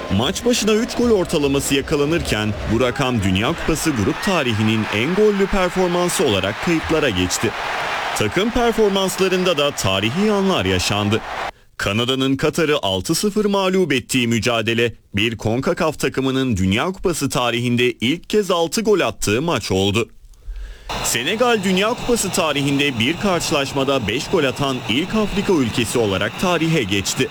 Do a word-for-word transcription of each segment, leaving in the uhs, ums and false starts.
Maç başına üç gol ortalaması yakalanırken bu rakam Dünya Kupası grup tarihinin en gollü performansı olarak kayıtlara geçti. Takım performanslarında da tarihi anlar yaşandı. Kanada'nın Katar'ı altı sıfır mağlup ettiği mücadele bir CONCACAF takımının Dünya Kupası tarihinde ilk kez altı gol attığı maç oldu. Senegal Dünya Kupası tarihinde bir karşılaşmada beş gol atan ilk Afrika ülkesi olarak tarihe geçti.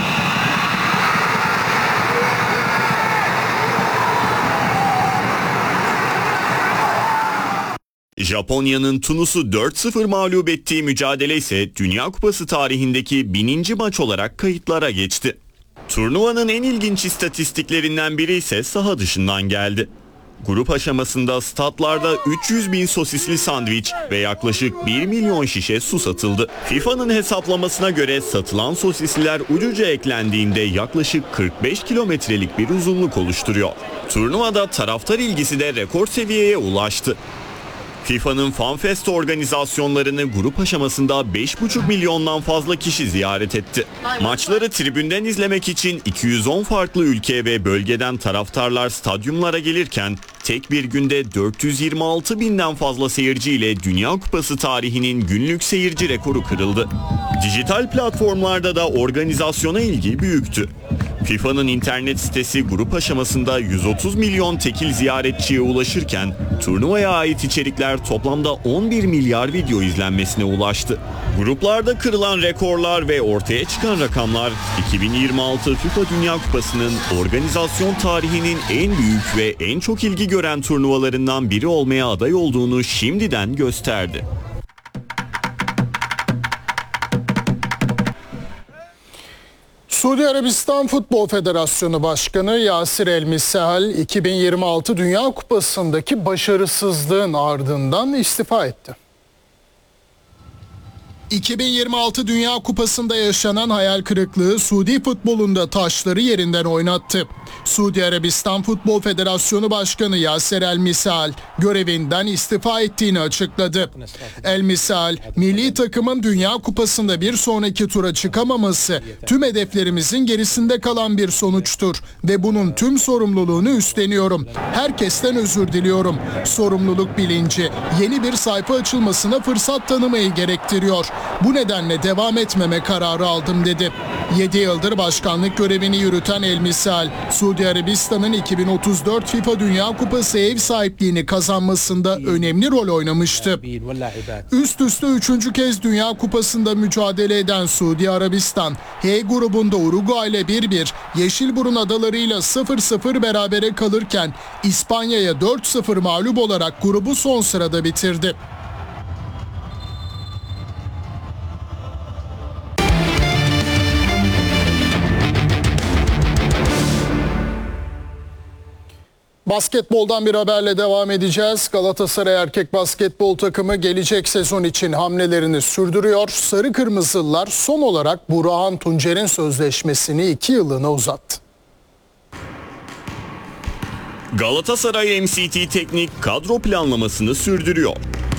Japonya'nın Tunus'u dört sıfır mağlup ettiği mücadele ise Dünya Kupası tarihindeki bininci maç olarak kayıtlara geçti. Turnuvanın en ilginç istatistiklerinden biri ise saha dışından geldi. Grup aşamasında statlarda üç yüz bin sosisli sandviç ve yaklaşık bir milyon şişe su satıldı. FIFA'nın hesaplamasına göre satılan sosisliler ucuca eklendiğinde yaklaşık kırk beş kilometrelik bir uzunluk oluşturuyor. Turnuvada taraftar ilgisi de rekor seviyeye ulaştı. FIFA'nın FanFest organizasyonlarını grup aşamasında beş buçuk milyondan fazla kişi ziyaret etti. Maçları tribünden izlemek için iki yüz on farklı ülke ve bölgeden taraftarlar stadyumlara gelirken tek bir günde dört yüz yirmi altı binden fazla seyirciyle Dünya Kupası tarihinin günlük seyirci rekoru kırıldı. Dijital platformlarda da organizasyona ilgi büyüktü. FIFA'nın internet sitesi grup aşamasında yüz otuz milyon tekil ziyaretçiye ulaşırken turnuvaya ait içerikler toplamda on bir milyar video izlenmesine ulaştı. Gruplarda kırılan rekorlar ve ortaya çıkan rakamlar iki bin yirmi altı FIFA Dünya Kupası'nın organizasyon tarihinin en büyük ve en çok ilgi gören turnuvalarından biri olmaya aday olduğunu şimdiden gösterdi. Suudi Arabistan Futbol Federasyonu Başkanı Yasir El-Missahal, iki bin yirmi altı Dünya Kupası'ndaki başarısızlığın ardından istifa etti. iki bin yirmi altı Dünya Kupası'nda yaşanan hayal kırıklığı Suudi futbolunda taşları yerinden oynattı. Suudi Arabistan Futbol Federasyonu Başkanı Yasir El-Missahal görevinden istifa ettiğini açıkladı. El-Missahal, milli takımın Dünya Kupası'nda bir sonraki tura çıkamaması tüm hedeflerimizin gerisinde kalan bir sonuçtur ve bunun tüm sorumluluğunu üstleniyorum. Herkesten özür diliyorum. Sorumluluk bilinci yeni bir sayfa açılmasına fırsat tanımayı gerektiriyor. Bu nedenle devam etmeme kararı aldım dedi. yedi yıldır başkanlık görevini yürüten El-Missahal, Suudi Arabistan'ın iki bin otuz dört FIFA Dünya Kupası ev sahipliğini kazanmasında önemli rol oynamıştı. Üst üste üçüncü kez Dünya Kupası'nda mücadele eden Suudi Arabistan, H grubunda Uruguay ile bir bir, Yeşilburun adalarıyla sıfır sıfır berabere kalırken İspanya'ya dört sıfır mağlup olarak grubu son sırada bitirdi. Basketboldan bir haberle devam edeceğiz. Galatasaray erkek basketbol takımı gelecek sezon için hamlelerini sürdürüyor. Sarı Kırmızılılar son olarak Burhan Tuncer'in sözleşmesini iki yılına uzattı. Galatasaray M C T Teknik kadro planlamasını sürdürüyor.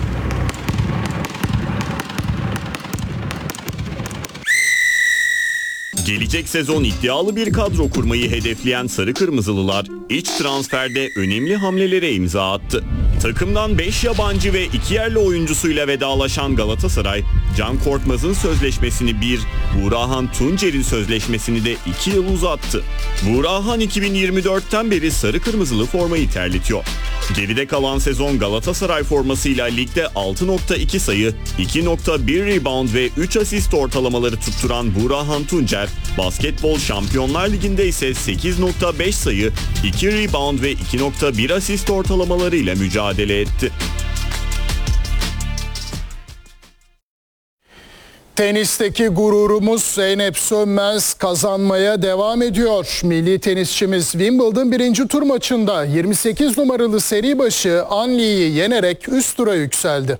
Gelecek sezon iddialı bir kadro kurmayı hedefleyen Sarı Kırmızılılar iç transferde önemli hamlelere imza attı. Takımdan beş yabancı ve iki yerli oyuncusuyla vedalaşan Galatasaray, Can Korkmaz'ın sözleşmesini bir, Burhan Tuncer'in sözleşmesini de iki yıl uzattı. Burhan iki bin yirmi dörtten beri Sarı Kırmızılı formayı terletiyor. Geride kalan sezon Galatasaray formasıyla ligde altı nokta iki sayı, iki nokta bir rebound ve üç asist ortalamaları tutturan Burhan Tuncer, Basketbol Şampiyonlar Ligi'nde ise sekiz nokta beş sayı, iki rebound ve iki nokta bir asist ortalamalarıyla mücadele etti. Tenisteki gururumuz Zeynep Sönmez kazanmaya devam ediyor. Milli tenisçimiz Wimbledon birinci tur maçında yirmi sekiz numaralı seri başı An Li'yi yenerek üst tura yükseldi.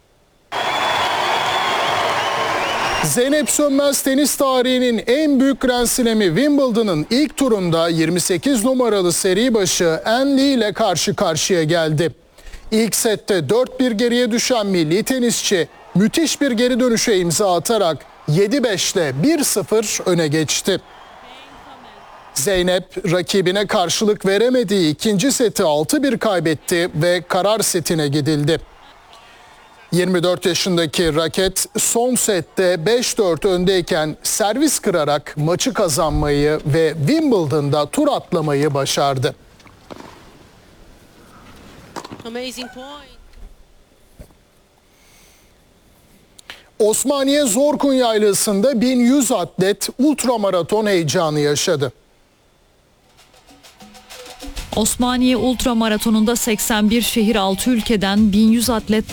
Zeynep Sönmez tenis tarihinin en büyük Grand Slam'i Wimbledon'ın ilk turunda yirmi sekiz numaralı seri başı An Li ile karşı karşıya geldi. İlk sette dört bir geriye düşen milli tenisçi müthiş bir geri dönüşe imza atarak yedi beşle bir sıfır öne geçti. Zeynep rakibine karşılık veremediği ikinci seti altı bir kaybetti ve karar setine gidildi. yirmi dört yaşındaki raket son sette beş dört öndeyken servis kırarak maçı kazanmayı ve Wimbledon'da tur atlamayı başardı. Amazing point. Osmaniye Zorkun Yaylası'nda bin yüz atlet ultramaraton heyecanı yaşadı. Osmaniye Ultramaratonunda seksen bir şehir altı ülkeden bin yüz atlet